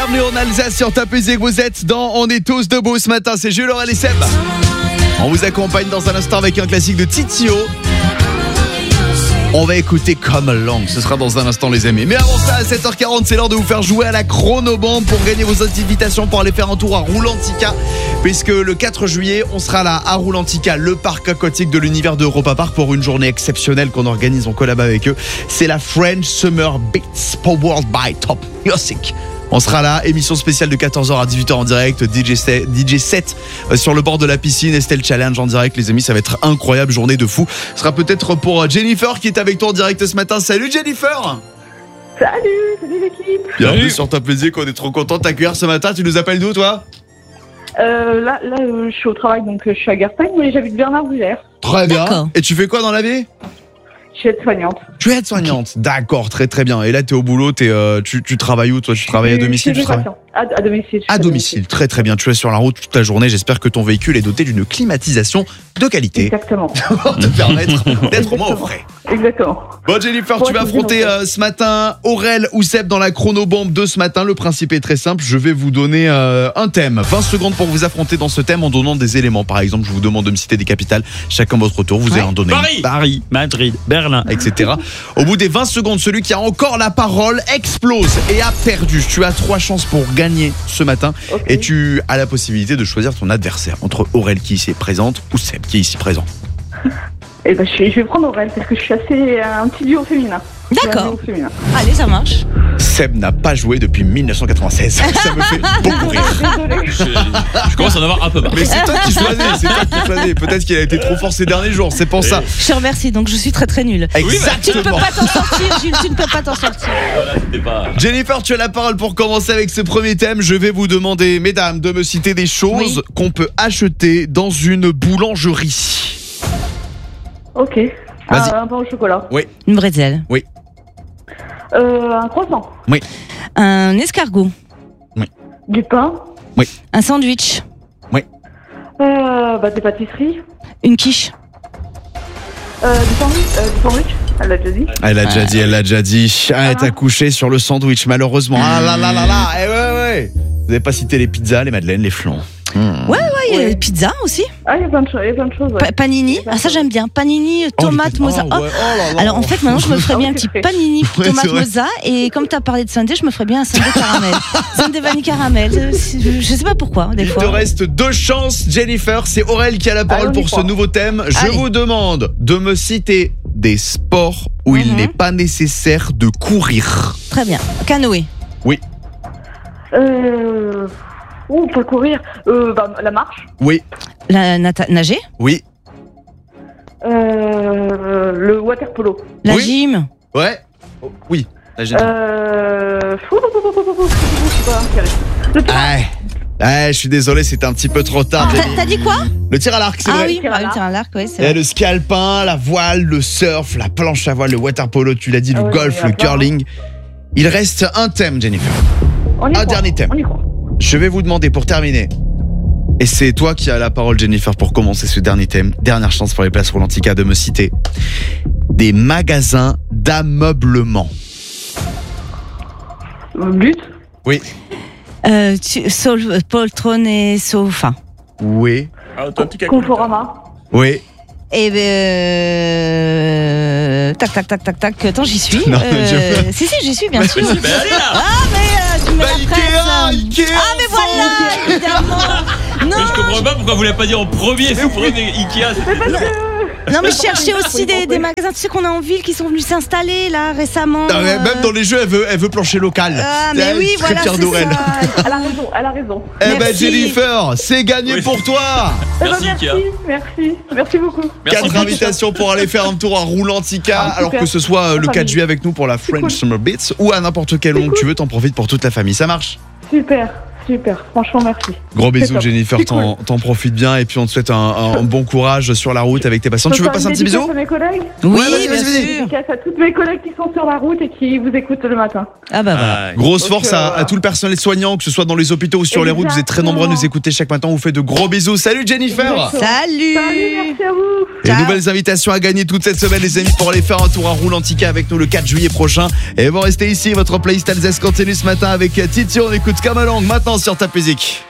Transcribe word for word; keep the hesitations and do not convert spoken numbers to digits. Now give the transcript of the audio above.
Bienvenue en Alsace sur Top Music. Vous êtes dans On est tous debout ce matin. C'est Jules, Aurel et Seb. On vous accompagne dans un instant avec un classique de Titio. On va écouter Come Along, ce sera dans un instant les amis. Mais avant ça, à sept heures quarante, c'est l'heure de vous faire jouer à la chronobombe pour gagner vos invitations pour aller faire un tour à Roulantica. Puisque le quatre juillet, on sera là à Roulantica, le parc aquatique de l'univers de Europa Park, pour une journée exceptionnelle qu'on organise en collab avec eux. C'est la French Summer Beats Powered by Top Music. On sera là, émission spéciale de quatorze heures à dix-huit heures en direct, D J set, D J set sur le bord de la piscine, Estelle Challenge en direct les amis, ça va être incroyable, journée de fou. Ce sera peut-être pour Jennifer qui est avec toi en direct ce matin. Salut Jennifer. Salut, salut l'équipe. Bienvenue sur Top Music, on est trop content de t'accueillir ce matin. Tu nous appelles d'où toi? euh, Là, là euh, je suis au travail donc euh, je suis à Gartagne, mais j'habite Bernard-Brugère. Très bien. D'accord. Et tu fais quoi dans la vie? Je suis aide-soignante. Tu es aide-soignante, d'accord, très très bien. Et là t'es au boulot, t'es, euh, tu, tu travailles où toi? Tu travailles à domicile? Tu travailles à, à domicile. À domicile, très très bien. Tu es sur la route toute la journée. J'espère que ton véhicule est doté d'une climatisation de qualité. Exactement. Pour te permettre d'être au moins au frais. Exactement. Bon Jennifer, Bon, tu vas affronter euh, ce matin Aurel ou Seb dans la chronobombe de ce matin. Le principe est très simple, je vais vous donner euh, un thème. vingt secondes pour vous affronter dans ce thème en donnant des éléments. Par exemple, je vous demande de me citer des capitales. Chacun votre tour, vous allez en donner. Paris, Paris, Madrid, Berlin, et cetera. Au bout des vingt secondes, celui qui a encore la parole explose et a perdu. Tu as trois chances pour gagner ce matin. Okay. Et tu as la possibilité de choisir ton adversaire entre Aurel qui ici est présente ou Seb qui est ici présent. Et ben, je, je vais prendre Aurel parce que je suis assez un petit duo féminin. D'accord. Duo féminin. Allez, ça marche. Seb n'a pas joué depuis mille neuf cent quatre-vingt-seize. Ça me fait beaucoup rire. Désolée. je, je commence à en avoir un peu marre. Mais c'est toi qui choisis, c'est toi qui choisis. Peut-être qu'il a été trop fort ces derniers jours, c'est pour ça. Je te remercie, donc je suis très très nulle. Tu ne peux Exactement. pas t'en sortir, Jules, tu ne peux pas t'en sortir. Voilà, c'était pas... Jennifer, tu as la parole pour commencer avec ce premier thème. Je vais vous demander, mesdames, de me citer des choses Oui. qu'on peut acheter dans une boulangerie. Ok. Vas-y. Un, un pain au chocolat. Oui, Une bretzel. Euh, un croissant. Un escargot. Du pain. Un sandwich. Euh, bah, des pâtisseries. Une quiche. Euh, du sandwich. Euh, du sandwich. Elle l'a déjà dit. elle l'a déjà dit, elle l'a déjà dit. Ah, elle t'a couché sur le sandwich, malheureusement. Ah là là là là, eh ouais ouais. Vous n'avez pas cité les pizzas, les madeleines, les flancs. Mmh. Ouais, ouais, il y a Ouais. pizza aussi. Ah, il y a plein de choses. Il y a plein de choses. Ouais. Pa- panini. Ah, ça j'aime bien. Panini, tomate, Oh, mozza. ouais, Oh. oh là là. Alors en fait, maintenant je me ferais bien un petit Ouais, panini, Ouais, tomate, c'est vrai. mozza. Et comme tu as parlé de sundae, je me ferais bien un sundae caramel. Sundae vanille caramel. Euh, Je, je sais pas pourquoi, des Il fois. te reste deux chances, Jennifer. C'est Aurel qui a la parole Allez, on y pour ce croit. nouveau thème. Je Allez. vous demande de me citer des sports où il Mhm. n'est pas nécessaire de courir. Très bien. Canoë. Euh. Ouh, on peut courir. Euh, bah, la marche. Oui, La, nata- nager. oui, Euh, le water polo. La Oui. gym. ouais, oh, oui. Là, j'ai dit. Euh. fou, fou, fou, fou, fou, fou, je sais pas, Thierry. Le tir. Ah, ah, je suis désolé, c'était un petit peu trop tard. T'as Jenny. t'as dit quoi? Le tir à l'arc, c'est Ah vrai. oui, Tir à ah oui, l'arc. tir à l'arc, ouais, c'est Il y a vrai. le ski alpin, la voile, le surf, la planche à voile, le water polo, tu l'as dit, Ah le ouais, golf, il y en a le plein. curling. Il reste un thème, Jennifer. On y Un croit. dernier thème. On y croit. Je vais vous demander pour terminer, et c'est toi qui as la parole Jennifer pour commencer ce dernier thème, dernière chance pour les places Roulantica de me citer des magasins d'ameublement. But. Oui. Euh, tu- sol- poltron et sofa. Oui. Conforama. Oui. Et ben, euh, tac tac tac tac tac. Attends, j'y suis. Non, Euh, Si si, j'y suis bien sûr. Ben, allez, là. Ah mais euh, tu me mets Bah, la Ikea, presse. Ikea, Ah mais voilà, évidemment. Mais Non, je comprends pas pourquoi vous l'avez pas dit en premier. Si vous prenez Ikea, c'est... non mais je cherchais aussi des, des magasins, tu sais qu'on a en ville qui sont venus s'installer là récemment. Non, mais euh. même dans les jeux, elle veut, elle veut plancher local. Ah Elle mais est oui, très voilà, fière c'est d'Aurel. ça. Elle a raison. Elle a raison. Eh ben Merci. Jennifer, c'est gagné Oui. pour toi. Eh ben, Merci, merci, Ikea. merci, merci beaucoup. Merci, Quatre Bitch. invitations pour aller faire un tour à Roulantica, Ah, alors super. que ce soit euh, le La quatre famille. juillet avec nous pour la French cool. Summer Beats ou à n'importe quel moment que tu veux, t'en profites pour toute la famille. Ça marche? Super, Super, franchement, merci. Gros C'est bisous top. Jennifer, C'est t'en t'en profites bien et puis on te souhaite un, un bon courage sur la route avec tes patients. Je Tu peux veux faire passer un une petit dédicace bisou? à mes collègues? Oui, Ouais, vas-y, bien vas-y, vas-y. sûr. Dédicace à toutes mes collègues qui sont sur la route et qui vous écoutent le matin. Ah bah voilà. Ah, Grosse Donc, force euh, à, à voilà. tout le personnel soignant, que ce soit dans les hôpitaux ou sur les routes. Vous êtes très nombreux à nous écouter chaque matin. On vous fait de gros bisous. Salut Jennifer! Exactement. Salut. Salut, merci à vous. Et Ciao. nouvelles invitations à gagner toute cette semaine, les amis, pour aller faire un tour à Roulantica avec nous le quatre juillet prochain. Et vous restez ici, votre playlist Alsace continue ce matin avec Titi. On écoute Come Along maintenant sur Top Music.